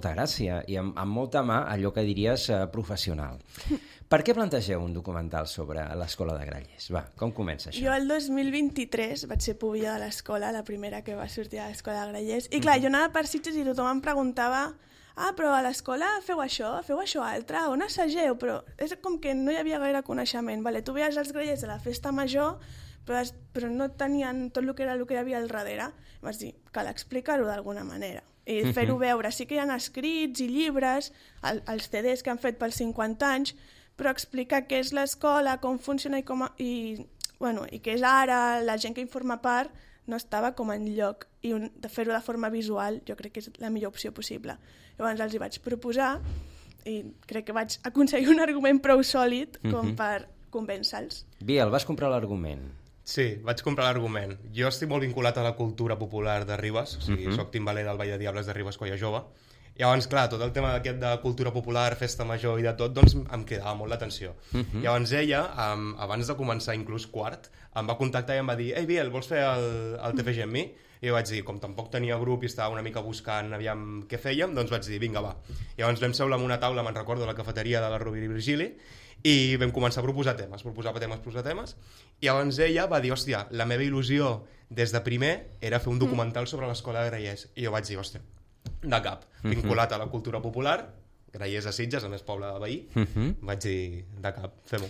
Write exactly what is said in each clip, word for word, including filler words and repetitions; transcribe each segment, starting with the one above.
molta gràcia i amb, amb molta mà allò que diries uh, professional. Per què plantegeu un documental sobre l'escola de Grallers? Va, com comença això? Jo el dos mil vint-i-tres vaig ser pubilla de l'escola, la primera que va sortir a l'escola de Grallers, i clar, jo anava per Sitges i tothom em preguntava ah, però a l'escola feu això, feu això altre, on assageu? Però és com que no hi havia gaire coneixement. Vale, tu veies els Grallers a la festa major, però, però no tenien tot el que era el que hi havia al darrere. I vaig dir, cal explicar-ho d'alguna manera i fer-ho veure. Sí que hi ha escrits i llibres, el, els C Ds que han fet pels cinquanta anys, però explicar què és l'escola, com funciona i, com a, i, bueno, i què és ara, la gent que en forma part, no estava com en lloc. I un, de fer-ho de forma visual jo crec que és la millor opció possible. Llavors els hi vaig proposar i crec que vaig aconseguir un argument prou sòlid com uh-huh. per convèncer-los. Biel, vas comprar l'argument? Sí, vaig comprar l'argument. Jo estic molt vinculat a la cultura popular de Ribes, o sigui, uh-huh. soc timbaler del Ball de Diables de Ribes quan era jove. Llavors, clar, tot el tema aquest de cultura popular, festa major i de tot, doncs em quedava molt l'atenció. Uh-huh. Llavors ella, um, abans de començar inclús quart, em va contactar i em va dir «Ei, Biel, vols fer el, el T F G amb mi?» I jo vaig dir, com tampoc tenia grup i estava una mica buscant aviam què fèiem, doncs vaig dir «Vinga, va». Llavors vam seure en una taula, me'n recordo, a la cafeteria de la Rovira i Virgili, i vam començar a proposar temes, proposar temes, proposar temes, i llavors ella va dir «Hòstia, la meva il·lusió des de primer era fer un documental sobre l'escola de Grallers». I jo vaig dir «Hòstia, de cap, vinculat a la cultura popular, Grallers a Sitges, a més poble de veí, uh-huh. vaig dir de cap, fem-ho».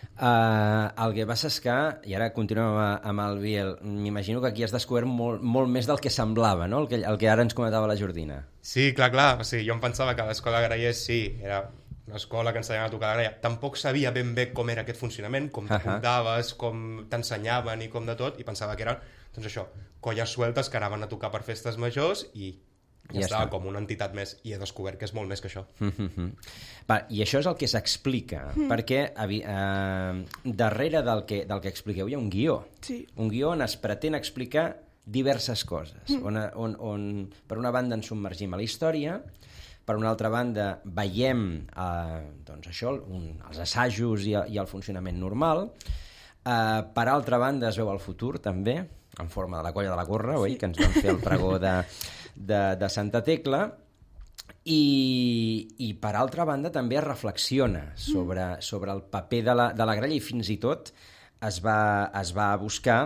Uh, el que passa és que, i ara continuem amb el Biel, m'imagino que aquí has descobert molt, molt més del que semblava, no? El que, el que ara ens comentava la Jordina. Sí, clar, clar, o sigui, jo em pensava que l'escola de Grallers sí, era una escola que ensenyaven a tocar la gralla, tampoc sabia ben bé com era aquest funcionament, com uh-huh. t'apuntaves, com t'ensenyaven i com de tot, i pensava que eren, doncs això, colles sueltes que anaven a tocar per festes majors i ja, ja estava està. Com una entitat més, i he descobert que és molt més que això. Mm-hmm. Va, i això és el que s'explica, mm. perquè eh, darrere del que, del que expliqueu hi ha un guió. Sí. Un guió on es pretén explicar diverses coses, mm. on, on, on per una banda ens submergim a la història, per una altra banda veiem eh, doncs això, un, els assajos i, i el funcionament normal, eh, per altra banda es veu el futur també, en forma de la colla de la gorra, sí. oi? Que ens van fer el pregó de... De, de Santa Tecla i, i per altra banda també es reflexiona sobre, sobre el paper de la, de la gralla i fins i tot es va, es va buscar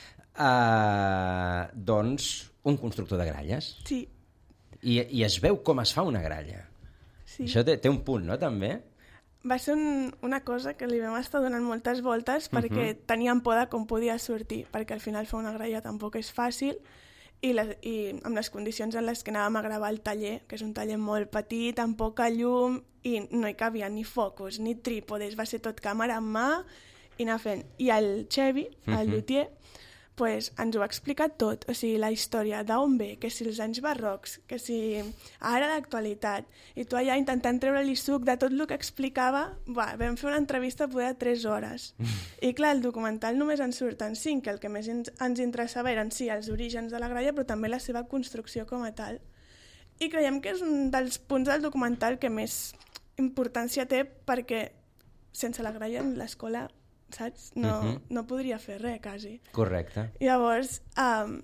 eh, doncs un constructor de gralles sí. I, i es veu com es fa una gralla sí. Això té, té un punt, no, també? Va ser un, una cosa que li vam estar donant moltes voltes perquè uh-huh. teníem por de com podia sortir, perquè al final fer una gralla tampoc és fàcil. I, les, i amb les condicions en les que anàvem a gravar el taller, que és un taller molt petit, amb poca llum, i no hi cabia ni focus, ni trípodes, va ser tot càmera en mà i anar fent. I el Xevi, el uh-huh. luthier, pues, ens ho ha explicat tot, o sigui, la història d'on ve, que si els anys barrocs, que si ara l'actualitat, i tu allà intentant treure-li suc de tot el que explicava, va, vam fer una entrevista poder de tres hores. I clar, el documental només en surten cinc, que el que més ens, ens interessava eren sí els orígens de la gralla, però també la seva construcció com a tal. I creiem que és un dels punts del documental que més importància té perquè sense la gralla en l'escola saps? No, uh-huh. no podria fer res, quasi. Correcte. Llavors, um,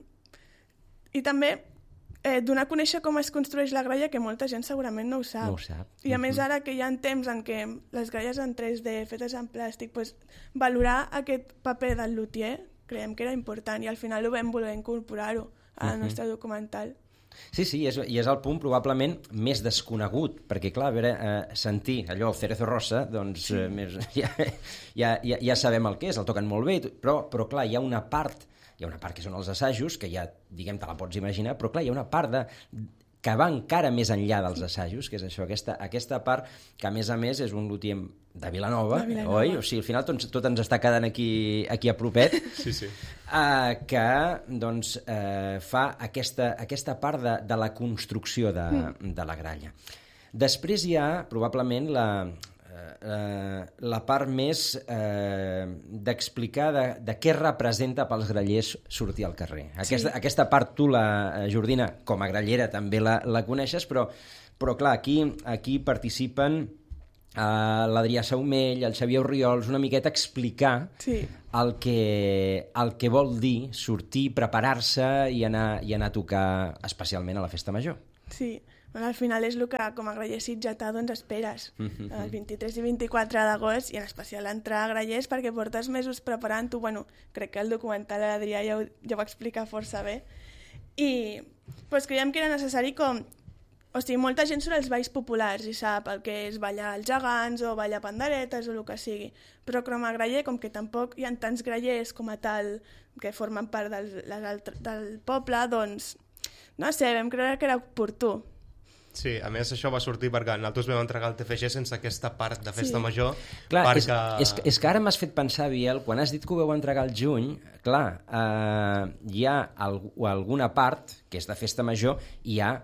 i també eh, donar a conèixer com es construeix la gralla, que molta gent segurament no ho sap. No ho sap. I a uh-huh. més ara que hi ha temps en què les gralles en tres D, fetes en plàstic, pues, valorar aquest paper del luthier creiem que era important i al final ho vam voler incorporar-ho al uh-huh. nostre documental. Sí, sí, és, i és el punt probablement més desconegut, perquè clar, a veure, eh, sentir allò, el Cerezo Rosa, doncs sí. eh, més, ja, ja, ja, ja sabem el que és, el toquen molt bé, però, però clar, hi ha una part, hi ha una part que són els assajos, que ja, diguem, te la pots imaginar, però clar, hi ha una part de, que va encara més enllà dels assajos, que és això, aquesta, aquesta part, que a més a més és un luthier de Vilanova, de Vilanova. Oi? O sigui, al final tot, tot ens està quedant aquí, aquí a propet, sí, sí. Uh, que doncs, uh, fa aquesta, aquesta part de, de la construcció de, mm. de la gralla. Després hi ha probablement la, uh, la part més uh, d'explicar de, de què representa pels grallers sortir al carrer. Aquesta, sí. aquesta part tu, la Jordina, com a grallera també la, la coneixes, però, però clar, aquí, aquí participen Uh, l'Adrià Saumell, el Xavier Orriols, una miqueta explicar sí. el, que, el que vol dir sortir, preparar-se i anar, i anar a tocar especialment a la festa major. Sí, Al final és el que com a graller sitgetà doncs esperes. Mm-hmm. El vint-i-tres i vint-i-quatre d'agost, i en especial entrar a grallers perquè portes mesos preparant-ho. Bueno, crec que el documental de l'Adrià ja, ho, ja ho va explicar força bé. I pues, creiem que era necessari com... O sigui, molta gent surt als balls populars i sap el que és ballar els gegants o ballar panderetes o el que sigui. Però com a graller, com que tampoc hi ha tants grallers com a tal que formen part del, les altre, del poble, doncs, no sé, vam creure que era oportú. Sí, a més això va sortir perquè nosaltres vam entregar el T F G sense aquesta part de festa sí. major. Clar, perquè... és, és, és que ara m'has fet pensar, Biel, quan has dit que ho vau entregar al juny, clar, eh, hi ha al, alguna part que és de festa major i hi ha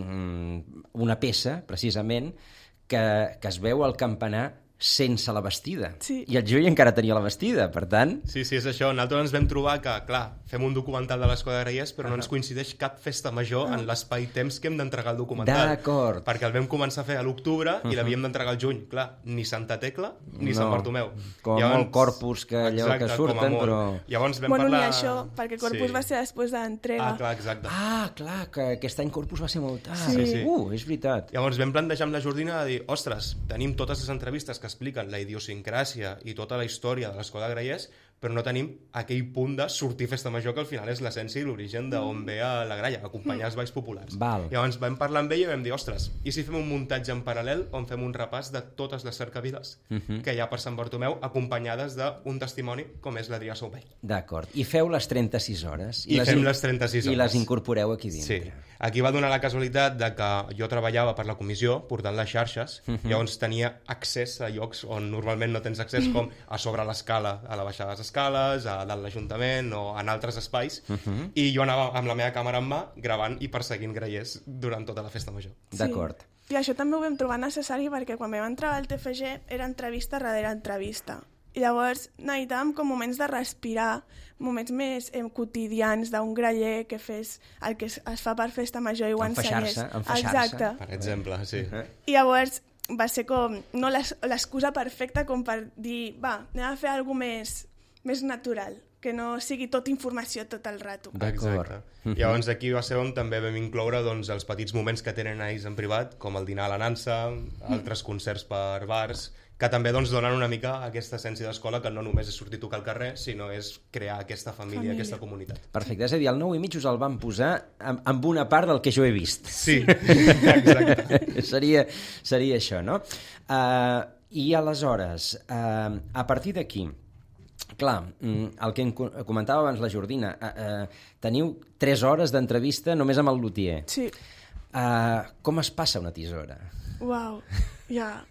mm, una peça, precisament, que, que es veu al campanar sense la vestida. Sí. I el juny encara tenia la vestida, per tant... Sí, sí, és això. Nosaltres ens vam trobar que, clar, fem un documental de l'Escola de Grallers, però uh -huh. no ens coincideix cap festa major uh -huh. en l'espai-temps que hem d'entregar el documental. D'acord. Perquè el vam començar a fer a l'octubre uh -huh. i l'havíem d'entregar al juny. Clar, ni Santa Tecla ni no. Sant Bartomeu. Com Llavors... molt Corpus, que allò exacte, que surten, però... Llavors vam bueno, parlar... ni això, perquè Corpus sí. va ser després de l'entrega. Ah, clar, exacte. Ah, clar, que aquest any Corpus va ser molt tard. Sí. Sí. Uh, és veritat. Llavors vam plantejar amb la Jordina de dir, ostres, tenim totes les entrevistes que expliquen la idiosincràsia i tota la història de l'Escola de Grallers, però no tenim aquell punt de sortir festa major que al final és l'essència i l'origen d'on ve a la gralla, acompanyar els balls populars. Val. Llavors vam parlar amb ella i vam dir, ostres, i si fem un muntatge en paral·lel on fem un repàs de totes les cercaviles uh -huh. que hi ha per Sant Bartomeu, acompanyades d'un testimoni com és l'Adrià Saubell. D'acord. I feu les trenta-sis hores. I, I les fem in... les trenta-sis hores. I les incorporeu aquí dintre. Sí. Aquí va donar la casualitat de que jo treballava per la comissió, portant les xarxes, uh -huh. llavors tenia accés a llocs on normalment no tens accés, com a sobre l'escala, a la baixada de les escales, a dalt l'Ajuntament o en altres espais, uh -huh. i jo anava amb la meva càmera en mà gravant i perseguint grallers durant tota la festa major. Sí. D'acord. I això també ho vam trobar necessari perquè quan vam entrar al T F G era entrevista darrere entrevista. I llavors necessitàvem com moments de respirar, moments més eh, quotidians d'un graller que fes el que es, es fa per festa major i ho ensenyés. Enfaixar-se, enfaixar-se. Exacte. Per exemple, sí. Uh -huh. I llavors va ser com no l'excusa perfecta com per dir, va, anem a fer alguna més, més natural, que no sigui tot informació tot el rato. D'acord. Uh -huh. Llavors aquí va ser on també vam incloure doncs, els petits moments que tenen ells en privat, com el dinar a la nansa, altres concerts per bars, que també doncs, donen una mica aquesta essència d'escola, que no només és sortir a tocar al carrer, sinó és crear aquesta família, família. aquesta comunitat. Perfecte, és a dir, el nou i mig us el van posar amb, amb una part del que jo he vist. Sí, exacte. seria, seria això, no? Uh, I aleshores, uh, a partir d'aquí, clar, el que em comentava abans la Jordina, uh, uh, teniu tres hores d'entrevista només amb el lutier. Sí. Uh, com es passa una tisora? Uau, ja.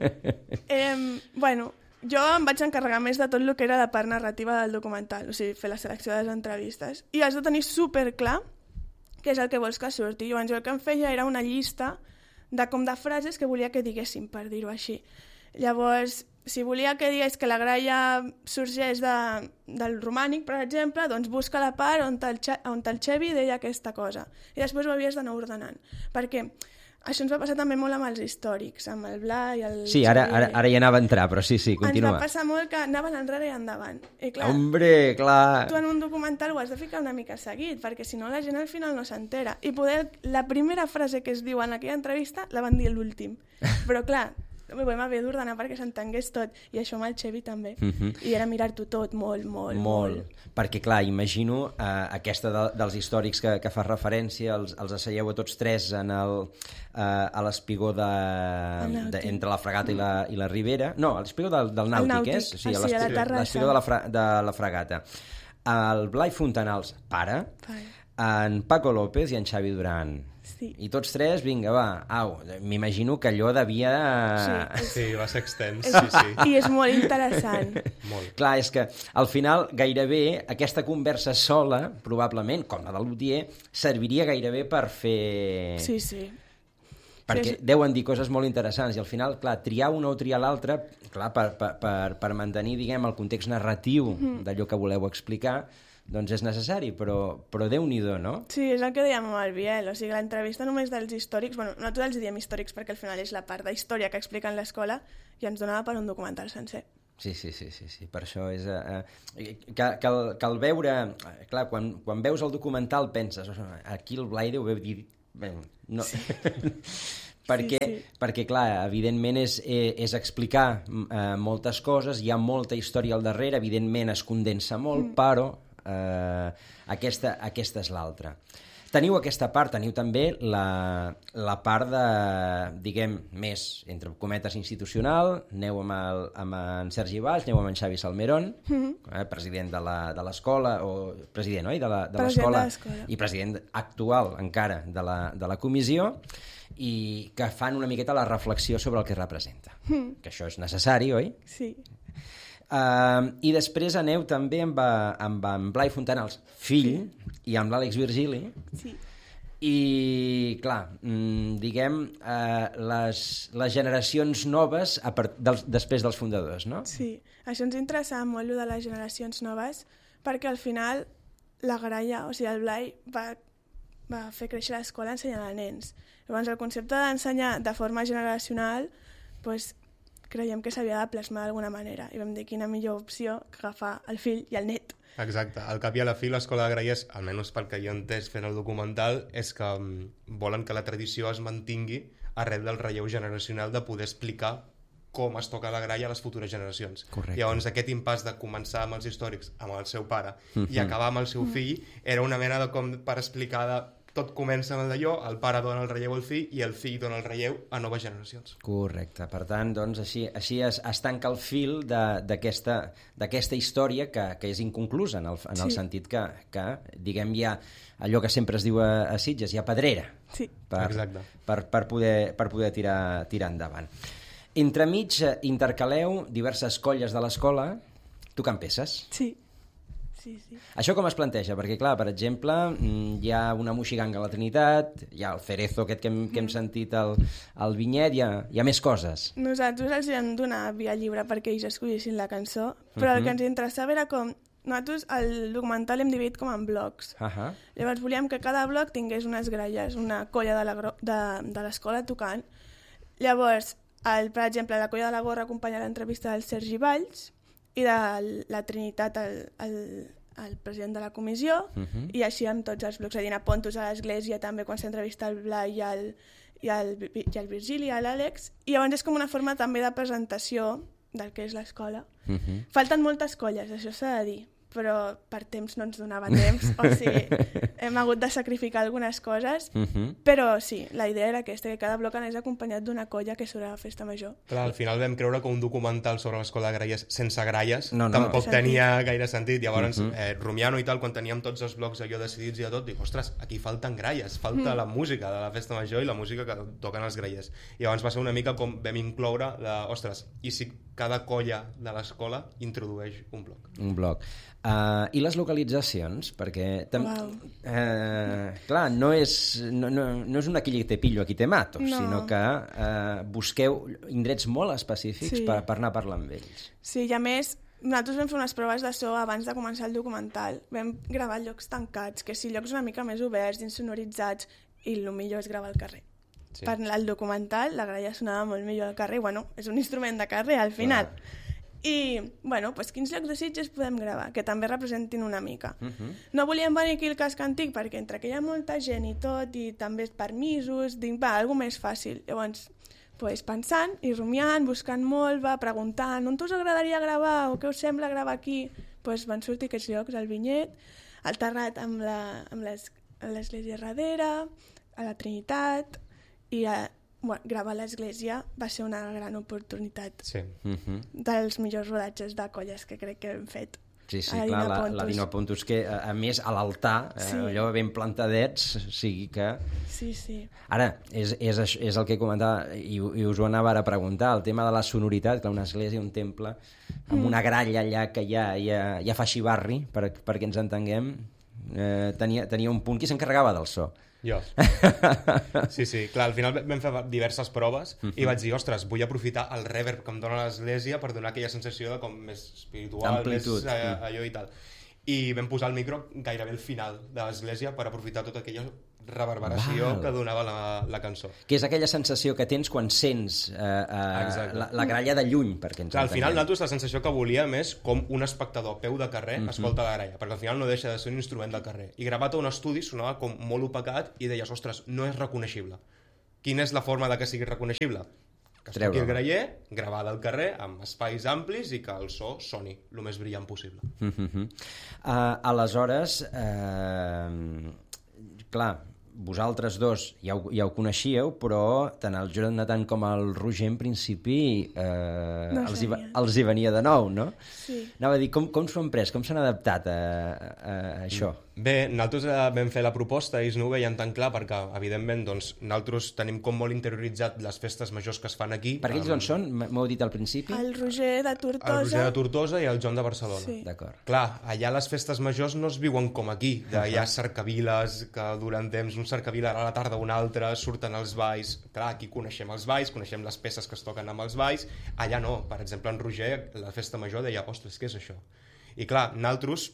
eh, bueno, jo em vaig encarregar més de tot el que era la part narrativa del documental, o sigui, fer la selecció de les entrevistes. I has de tenir superclar què és el que vols que surti. Llavors, jo el que em feia era una llista de com de frases que volia que diguéssim, per dir-ho així. Llavors, si volia que digués que la gralla sorgeix de, del romànic, per exemple, doncs busca la part on el, on el Xevi deia aquesta cosa. I després ho havies d'anar ordenant. Perquè això ens va passar també molt amb els històrics, amb el Blai, el Sí, ara, ara, ara hi anava a entrar, però sí, sí, continua. Ens va passar molt que anaven enrere i endavant. I clar, Hombre, clar... tu en un documental ho has de ficar una mica seguit, perquè si no la gent al final no s'entera. I poder, la primera frase que es diu en aquella entrevista la van dir a l'últim. Però clar, ho vam haver d'ordenar perquè s'entengués tot. I això amb el Xevi també. Uh -huh. I era mirar-t'ho tot molt, molt, molt. Molt. Perquè, clar, imagino eh, aquesta de, dels històrics que, que fa referència, els, els asseieu a tots tres en el, eh, a l'espigó de, de, entre la fragata i la, i la ribera. No, a l'espigó del, del nàutic, nàutic, és? Sí, ah, sí, a la terrassa. L'espigó de, la fra, de la fragata. El Blai Fontanals, pare, pare, en Paco López i en Xavi Duran. Sí. I tots tres, vinga, va, au, m'imagino que allò devia... Sí, sí va ser extens, és, sí, sí. I és molt interessant. Molt. Clar, és que al final gairebé aquesta conversa sola, probablement, com la del lutier, serviria gairebé per fer... Sí, sí. Perquè sí, sí. deuen dir coses molt interessants i al final, clar, triar una o triar l'altra, clar, per, per, per, per mantenir, diguem, el context narratiu mm. d'allò que voleu explicar, doncs és necessari, però, però Déu-n'hi-do, no? Sí, és el que dèiem amb el Biel, o sigui, l'entrevista només dels històrics, bueno, nosaltres els diem històrics perquè al final és la part d'història que expliquen l'escola i ens donava per un documental sencer. Sí, sí, sí, sí, sí. Per això és... Eh, que, que, el, que el veure... Clar, quan, quan veus el documental penses, aquí el Blai deu haver dit Bé, no... Sí. perquè, sí, sí. perquè, clar, evidentment és, és explicar eh, moltes coses, hi ha molta història al darrere, evidentment es condensa molt, mm. però eh, aquesta, aquesta és l'altra. Teniu aquesta part, teniu també la, la part de, diguem, més, entre cometes, institucional, aneu amb, el, amb en Sergi Valls, aneu amb en Xavi Salmerón, mm-hmm. eh, president de l'escola, o president, oi?, de l'escola, i president actual encara de la, de la comissió, i que fan una miqueta la reflexió sobre el que representa. Mm. Que això és necessari, oi? Sí. Uh, I després aneu també amb, amb en Blai Fontanals, fill, i amb l'Àlex Virgili. Sí. I, clar, mmm, diguem, uh, les, les generacions noves a part, dels, després dels fundadors, no? Sí, això ens interessava molt, allò de les generacions noves, perquè al final la Graia, o sigui, el Blai va, va fer créixer l'escola ensenyant a nens. Llavors, el concepte d'ensenyar de forma generacional, doncs, creiem que s'havia de plasmar d'alguna manera. I vam dir quina millor opció que agafar el fill i el net. Exacte. Al cap i a la fi, l'Escola de Graies, almenys pel que jo he entès fent el documental, és que um, volen que la tradició es mantingui arrel del relleu generacional de poder explicar com es toca la graia a les futures generacions. Correcte. Llavors, aquest impàs de començar amb els històrics, amb el seu pare, mm-hmm. i acabar amb el seu fill, era una mena de com per explicar de tot comença amb d'allò, el pare dona el relleu al fill i el fill dona el relleu a noves generacions. Correcte. Per tant, doncs, així, així es, es tanca el fil d'aquesta història que, que és inconclusa, en el, en el sí. sentit que, que, diguem, hi ha allò que sempre es diu a, a Sitges, hi ha pedrera sí. per, per, per, poder, per poder tirar, tirar endavant. Entremig intercaleu diverses colles de l'escola tocant peces. Sí. Sí, sí. Això com es planteja? Perquè, clar, per exemple, hi ha una moixiganga a la Trinitat, hi ha el cerezo aquest que hem, que hem sentit al, al vinyet, hi ha, hi ha més coses. Nosaltres els vam donar via lliure perquè ells escollissin la cançó, però uh-huh. el que ens interessava era com... Nosaltres el documental hem dividit com en blocs. Uh-huh. Llavors volíem que cada bloc tingués unes gralles, una colla de l'escola tocant. Llavors, el, per exemple, la colla de la Gorra acompanya l'entrevista del Sergi Valls, i de la Trinitat el, el, el president de la comissió, uh-huh. i així amb tots els blocs. Adina Pontos a l'església també quan s'entrevista el Blai i el, i el, i el Virgili i l'Àlex, i llavors és com una forma també de presentació del que és l'escola. Uh-huh. Falten moltes colles, això s'ha de dir, però per temps no ens donava temps, o sigui, hem hagut de sacrificar algunes coses, uh-huh. però sí, la idea era aquesta, que cada bloc anés acompanyat d'una colla que surt a la festa major. Clar, al final vam creure que un documental sobre l'escola de Graies sense graies no, no, tampoc no. tenia gaire sentit. Llavors, uh-huh. eh, rumiant-ho i tal, quan teníem tots els blocs allò decidits i de tot, dic, ostres, aquí falten graies, falta uh-huh. la música de la festa major i la música que toquen els graies. I llavors va ser una mica com vam incloure, de, ostres, i si cada colla de l'escola introdueix un bloc. Un bloc. Uh, I les localitzacions? Perquè tam... wow. uh, clar, no és, no, no, no és un aquí te pillo, aquí te mato, no. sinó que uh, busqueu indrets molt específics sí. per, per anar a parlar amb ells. Sí, i a més, nosaltres vam fer unes proves de so abans de començar el documental. Vam gravar llocs tancats, que sí, llocs una mica més oberts, insonoritzats, i el millor és gravar al carrer. Sí. Per el documental, la graia sonava molt millor al carrer. Bueno, és un instrument de carrer, al final. Wow. I, bueno, doncs quins llocs de Sitges podem gravar, que també representin una mica. Uh-huh. No volíem venir aquí al casc antic, perquè entre que hi ha molta gent i tot, i també permisos, dic, va, alguna més fàcil. Llavors, pues, pensant i rumiant, buscant molt, va, preguntant on us agradaria gravar o què us sembla gravar aquí, pues, van sortir aquests llocs, el Vinyet, el Terrat amb l'església darrere, a la Trinitat, i a, bueno, gravar a l'església va ser una gran oportunitat. Sí. Uh-huh. Dels millors rodatges de colles que crec que hem fet. Sí, sí, clar, la, la Dina Pontos, que a, a més a l'altar, sí. eh, allò ben plantadets, o sigui que... Sí, sí. Ara, és, és, és el que comentava, i, i us ho anava ara a preguntar, el tema de la sonoritat, que una església, un temple, amb una gralla allà que ja, ja, ja fa xivarri, per, perquè ens entenguem, eh, tenia, tenia un punt qui s'encarregava del so. Jo. Sí, sí, clar, al final vam fer diverses proves uh-huh. i vaig dir, ostres, vull aprofitar el reverb que em dona l'església per donar aquella sensació de com més espiritual, més eh, allò i tal. I vam posar el micro gairebé al final de l'església per aprofitar tota aquella reverberació Val. que donava la, la cançó. Que és aquella sensació que tens quan sents eh, eh, la, la gralla de lluny, perquè ens Clar, al final, entenguem. nosaltres la sensació que volíem és com un espectador a peu de carrer mm-hmm. escolta la gralla, perquè al final no deixa de ser un instrument del carrer. I gravat a un estudi sonava com molt opacat i deies, ostres, no és reconeixible. Quina és la forma de que sigui reconeixible? Que es toqui el graller, gravada al carrer, amb espais amplis i que el so soni el més brillant possible. Mm-hmm. uh, aleshores, uh, clar, vosaltres dos ja ho, ja ho coneixíeu, però tant el Jonathan com el Roger, en principi, eh, no els, hi va, els hi venia de nou, no? Sí. Anava a dir, com, com s'ho han pres? Com s'han adaptat a, a, a això? Bé, nosaltres eh, vam fer la proposta i ells no ho veien tan clar perquè, evidentment, doncs, nosaltres tenim com molt interioritzat les festes majors que es fan aquí. Per ells d'on són? M'ho heu dit al principi? El Roger de Tortosa. El Roger de Tortosa i el Joan de Barcelona. Sí. D'acord. Clar, allà les festes majors no es viuen com aquí, de hi ha cercaviles, que durant temps un cercavila a la tarda un altre, surten els balls. Clar, aquí coneixem els balls, coneixem les peces que es toquen amb els balls. Allà no, per exemple, en Roger, la festa major deia, ostres, què és això? I clar, nosaltres,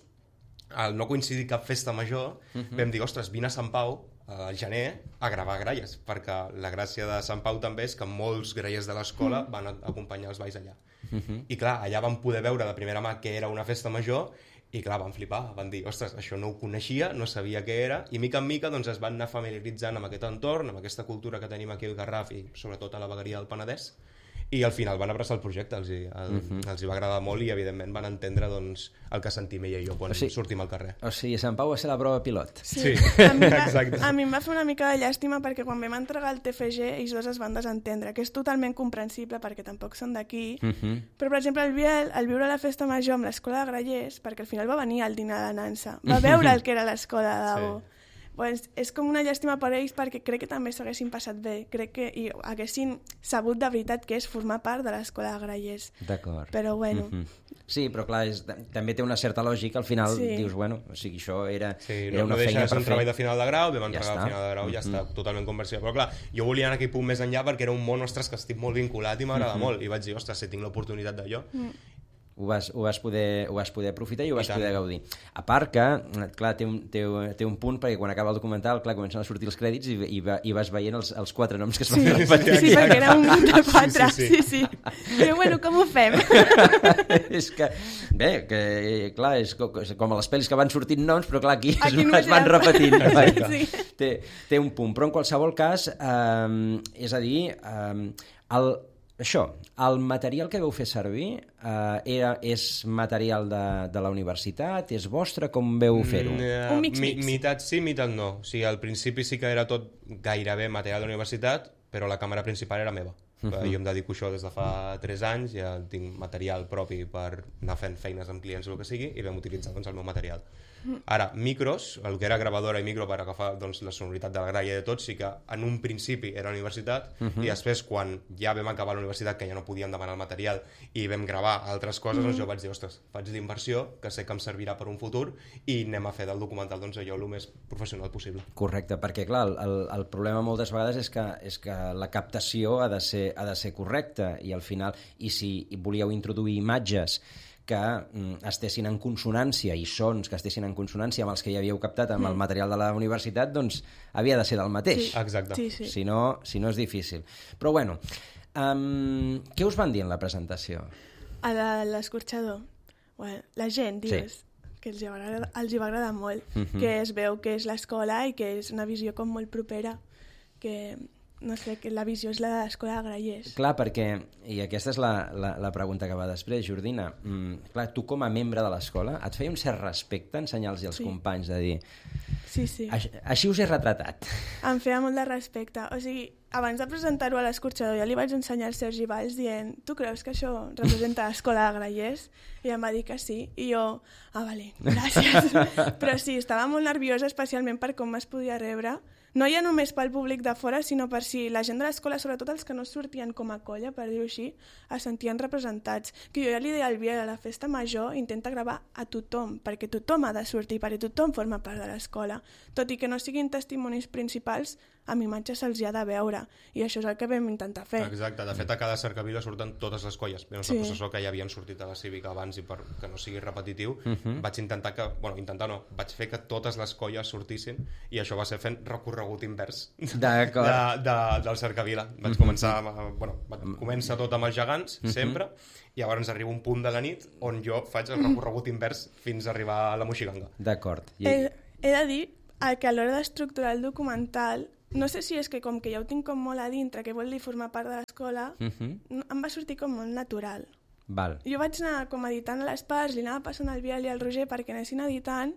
al no coincidir cap festa major, uh-huh. vam dir, ostres, vine a Sant Pau al gener a gravar gralles, perquè la gràcia de Sant Pau també és que molts grallers de l'escola uh-huh. van acompanyar els balls allà. Uh-huh. I clar, allà vam poder veure de primera mà què era una festa major i clar, van flipar, van dir, ostres, això no ho coneixia, no sabia què era, i mica en mica doncs, es van anar familiaritzant amb aquest entorn, amb aquesta cultura que tenim aquí al Garraf i sobretot a la vegueria del Penedès, i al final van abraçar el projecte, els hi, el, uh-huh. els hi va agradar molt i evidentment van entendre doncs, el que sentim ella i jo quan o sigui, sortim al carrer. O sigui, Sant Pau va ser la prova pilot. Sí, sí. A, mi va, exacte. a mi em va fer una mica de llàstima perquè quan vam entregar el T F G ells dos es van desentendre, que és totalment comprensible perquè tampoc són d'aquí, uh-huh. però per exemple el Biel, al viure la festa major amb l'escola de grallers, perquè al final va venir al dinar de Nansa, va veure el que era l'escola de debò. Sí. Pues és com una llàstima per ells perquè crec que també s'haguessin passat bé, crec que i haguessin sabut de veritat que és formar part de l'escola de grallers. D'acord. Però bueno. Mm-hmm. Sí, però clar, és, també té una certa lògica, al final sí. dius, bueno, o sigui, això era, sí, era no, una no feina per fer. Sí, no un treball de final de grau, vam entregar ja el final de grau, ja mm-hmm. està totalment conversió. Però clar, jo volia anar aquí punt més enllà perquè era un món, ostres, que estic molt vinculat i m'agrada mm-hmm. molt, i vaig dir, ostres, si tinc l'oportunitat d'allò... Mm. Ho vas, ho, vas poder, ho vas poder aprofitar i ho vas I poder gaudir. A part que, clar, té un, té, té un punt perquè quan acaba el documental, clar, comencen a sortir els crèdits i, i, i vas veient els, els quatre noms que es van sí, repetir. Sí, sí, perquè era un de quatre. Sí, sí. sí, sí. Però bueno, com ho fem? És que, bé, que, clar, és com, és com a les pel·lis que van sortint noms, però clar, aquí, aquí es, es van repetint. sí. té, té un punt. Però en qualsevol cas, eh, és a dir, eh, el... Això, el material que vau fer servir eh, era, és material de, de la universitat, és vostre, com veu fer-ho? Mm, uh, Un mix, mi, mix. Mitat sí, mitat no. O sigui, al principi sí que era tot gairebé material de la universitat, però la càmera principal era meva. Uh-huh. Jo em dedico a això des de fa tres anys, ja tinc material propi per anar fent feines amb clients o el que sigui, i vam utilitzar doncs, el meu material. Ara, micros, el que era gravadora i micro per agafar doncs, la sonoritat de la gralla i de tot, sí que en un principi era la universitat, uh-huh. i després quan ja vam acabar la universitat, que ja no podíem demanar el material i vam gravar altres coses, uh-huh. doncs jo vaig dir, ostres, faig d'inversió, que sé que em servirà per un futur, i anem a fer del documental doncs, allò el més professional possible. Correcte, perquè clar, el, el problema moltes vegades és que, és que la captació ha de ser, ha de ser correcta, i al final, i si volíeu introduir imatges que mm, estessin en consonància i sons que estessin en consonància amb els que ja havíeu captat amb mm. el material de la universitat, doncs havia de ser del mateix. Sí. Exacte. Sí, sí. Si no, si no és difícil. Però bueno, um, què us van dir en la presentació? A l'escorxador. Bueno, la gent, dius, sí. que els hi, va agradar, els hi va agradar molt, mm-hmm. que es veu que és l'escola i que és una visió com molt propera, que... No sé, que la visió és la de l'escola de grallers. Clar, perquè, i aquesta és la, la, la pregunta que va després, Jordina, mm, clar, tu com a membre de l'escola, et feia un cert respecte ensenyar-los als sí. companys de dir... Sí, sí. Així, així us he retratat. Em feia molt de respecte. O sigui, abans de presentar-ho a l'escorxador, ja li vaig ensenyar al Sergi Valls dient, tu creus que això representa l'escola de grallers? I em va dir que sí. I jo, ah, vale, gràcies. Però sí, estava molt nerviosa, especialment per com es podia rebre. No ja només pel públic de fora, sinó per si la gent de l'escola, sobretot els que no sortien com a colla, per dir-ho així, es sentien representats. Que jo ja li deia al Biel, a la festa major, intenta gravar a tothom, perquè tothom ha de sortir, perquè tothom forma part de l'escola. Tot i que no siguin testimonis principals, amb imatges se'ls hi ha de veure, i això és el que vam intentar fer. Exacte, de fet a cada cercavila surten totes les colles. Doncs Sí. el professor que ja havien sortit a la cívica abans i per que no sigui repetitiu, Mhm. vaig intentar que, bueno, intentar no, vaig fer que totes les colles sortissin i això va ser fent recorregut invers D'acord. de, de, del cercavila. Vaig començar, amb, bueno, va, comença tot amb els gegants, sempre, i llavors arriba un punt de la nit on jo faig el recorregut invers fins a arribar a la Moixiganga. D'acord. I... He, he de dir que a l'hora d'estructurar el documental, no sé si és que com que ja ho tinc com molt a dintre, que vol dir formar part de l'escola, Mhm. em va sortir com molt natural. Val. Jo vaig anar com editant a les parts, li anava passant al Biel i al Roger perquè anessin editant,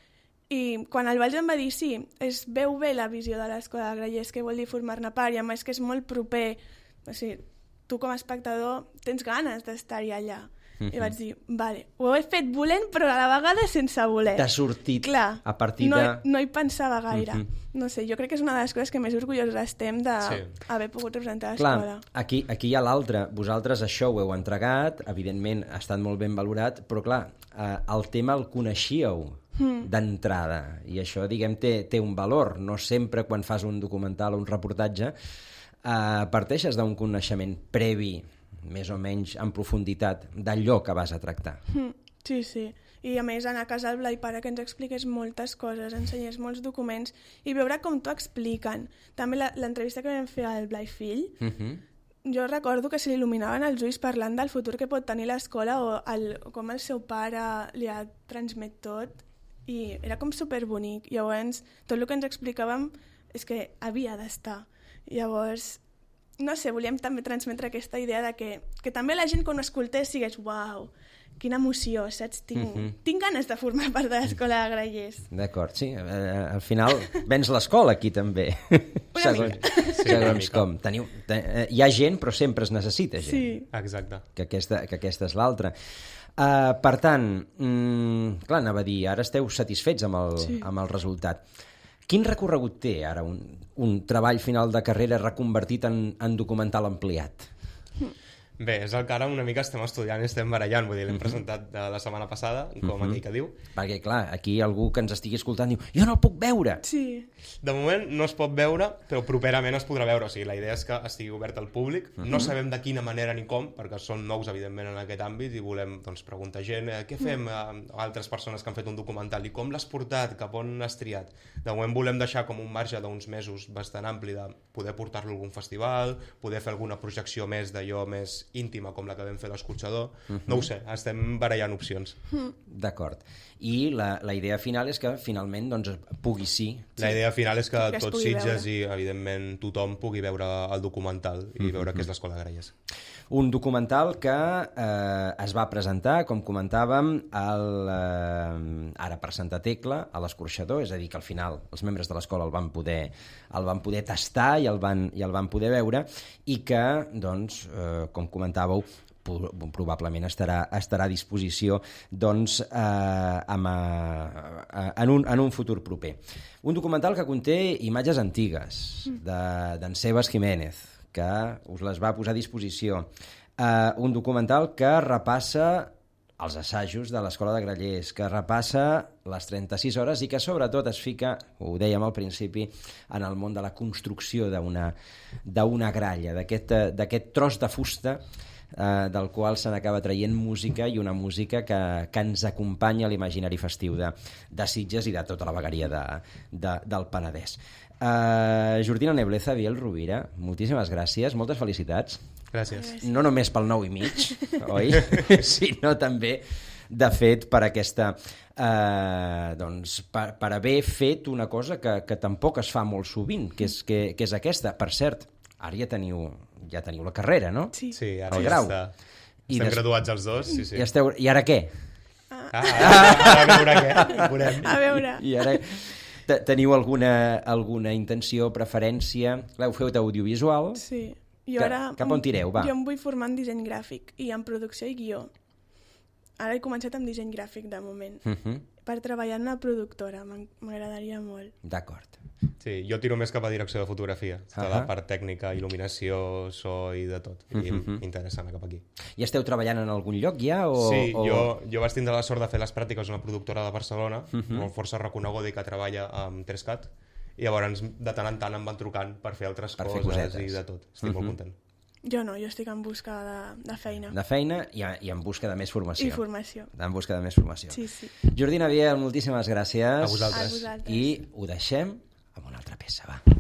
i quan el Valls em va dir sí, es veu bé la visió de l'escola de Grallers, que vol dir formar-ne part, i a més que és molt proper, o sigui, tu com a espectador tens ganes d'estar-hi allà. Mhm. I vaig dir, vale, ho he fet volent però a la vegada sense voler. T'ha sortit Clar, a partir no, de... no hi pensava gaire. Mhm. No sé, jo crec que és una de les coses que més orgullosos estem d'haver Sí. pogut representar l'escola. Clar, aquí, aquí hi ha l'altre. Vosaltres això ho heu entregat, evidentment ha estat molt ben valorat, però clar, eh, el tema el coneixíeu Mm. d'entrada, i això, diguem, té, té un valor. No sempre quan fas un documental o un reportatge eh, parteixes d'un coneixement previ, més o menys en profunditat, d'allò que vas a tractar. Mm, sí, sí. I a més anar a casa del Blai Pare que ens expliqués moltes coses, ensenyés molts documents i veure com t'ho expliquen. També la- l'entrevista que vam fer al Blai Fill, Mhm. jo recordo que se li il·luminaven els ulls parlant del futur que pot tenir l'escola o, el, o com el seu pare li ha transmet tot, i era com superbonic. Llavors, tot el que ens explicàvem és que havia d'estar. Llavors, no sé, volíem també transmetre aquesta idea de que, que també la gent quan ho escoltés sigués uau, quina emoció, saps? Tinc, Mhm. tinc ganes de formar part de l'escola de Grallers. D'acord, sí. Eh, al final vens l'escola aquí també. Una segons mica. Sí, una segons mica. com. Teniu, te, eh, hi ha gent, però sempre es necessita gent. Sí. Exacte. Que aquesta, que aquesta és l'altra. Uh, per tant, mm, clar, anava a dir, ara esteu satisfets amb el, Sí. amb el resultat. Quin recorregut té ara un, un treball final de carrera reconvertit en, en documental ampliat? Bé, és el que ara una mica estem estudiant i estem barallant, vull dir, l'hem presentat de la setmana passada, com aquell que diu. Perquè, clar, aquí algú que ens estigui escoltant diu jo no el puc veure! Sí. De moment no es pot veure, però properament es podrà veure. O sigui, la idea és que estigui obert al públic. No sabem de quina manera ni com, perquè són nous, evidentment, en aquest àmbit i volem doncs, preguntar a gent eh, què fem a altres persones que han fet un documental i com l'has portat, cap on l'has triat. De moment volem deixar com un marge d'uns mesos bastant ampli de poder portar-lo a algun festival, poder fer alguna projecció més d'allò més íntima com la que vam fer l'Escorxador. No ho sé, estem barallant opcions. D'acord. I la, la idea final és que finalment doncs, pugui sí. La idea final és que Que es tots pugui Sitges veure. i, evidentment, tothom pugui veure el documental i veure què és l'Escola de Grallers. Un documental que eh, es va presentar, com comentàvem, el, eh, ara per Santa Tecla, a l'Escorxador, és a dir, que al final els membres de l'escola el van poder, el van poder tastar i el van, i el van poder veure, i que, doncs, eh, com comentàveu, pro- probablement estarà, estarà a disposició doncs, eh, amb, eh, en, un, en un futur proper. Un documental que conté imatges antigues de- d'en Sebas Jiménez, que us les va posar a disposició. Uh, un documental que repassa els assajos de l'Escola de Grallers, que repassa les trenta-sis hores i que sobretot es fica, ho dèiem al principi, en el món de la construcció d'una d'una gralla, d'aquest eh, d'aquest tros de fusta eh, del qual se n'acaba traient música, i una música que, que ens acompanya a l'imaginari festiu de, de Sitges i de tota la vegueria de, de, del Penedès. Uh, Jordina Nebleza, Biel Rovira, moltíssimes gràcies, moltes felicitats. Gràcies. No només pel nou i mig, oi? Sinó també, de fet, per aquesta... Eh, doncs, per, per haver fet una cosa que, que tampoc es fa molt sovint, que és, que, que és aquesta. Per cert, ara ja teniu, ja teniu la carrera, no? Sí. Sí, ara El ja grau. està. I Estem des- graduats els dos, sí, sí. I, esteu... I ara què? Ah, ara, a veure què, veurem. A veure, I ara te- teniu alguna, alguna intenció, preferència? Clar, heu fet audiovisual. sí. Jo Cap- ara, cap on tireu, va? Jo em vull formar en disseny gràfic i en producció i guió. Ara he començat amb disseny gràfic, de moment. Uh -huh. Per treballar en una productora, m'en- m'agradaria molt. D'acord. Sí, jo tiro més cap a direcció de fotografia. Tota Ahà. la part tècnica, il·luminació, so i de tot. I m'interessa anar cap aquí. I esteu treballant en algun lloc ja? O, Sí, o... jo, jo vaig tindre la sort de fer les pràctiques a una productora de Barcelona, molt força reconeguda i que treballa amb tres cat, i llavors de tant en tant em van trucant per fer altres per fer coses cosetes. i de tot. Estic uh-huh. molt content. Jo no, jo estic en busca de, de feina. De feina i, a, i en busca de més formació. I formació. En busca de més formació. Sí, sí. Jordina Biel, moltíssimes gràcies. A vosaltres. A vosaltres. I ho deixem amb una altra peça, va.